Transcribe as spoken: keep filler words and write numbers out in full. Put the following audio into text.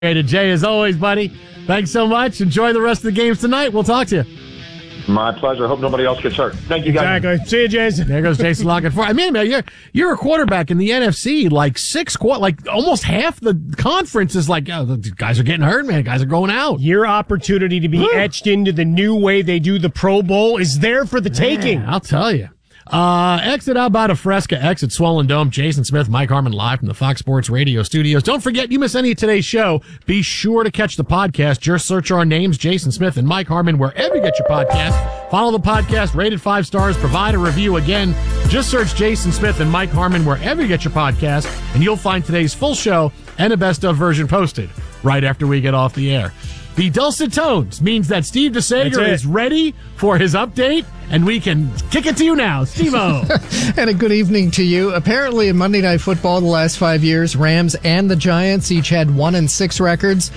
Jay, as always, buddy, thanks so much. Enjoy the rest of the games tonight. We'll talk to you. My pleasure. Hope nobody else gets hurt. Thank you, guys. Exactly. See you, Jason. There goes Jason Lockett. I mean, man, you're you're a quarterback in the N F C. Like six, like almost half the conference is like, oh, the guys are getting hurt, man. Guys are going out. Your opportunity to be Woo. etched into the new way they do the Pro Bowl is there for the taking. Man, I'll tell you. Uh, exit out by Fresca, exit Swollen Dome. Jason Smith, Mike Harmon live from the Fox Sports Radio studios. Don't forget, you miss any of today's show, be sure to catch the podcast. Just search our names, Jason Smith and Mike Harmon, wherever you get your podcast. Follow the podcast, rated five stars, provide a review. Again, just search Jason Smith and Mike Harmon wherever you get your podcast, and you'll find today's full show and a best of version posted right after we get off the air. The dulcet tones means that Steve DeSager is ready for his update, and we can kick it to you now, Steve-O. And a good evening to you. Apparently in Monday Night Football the last five years, Rams and the Giants each had one and six records.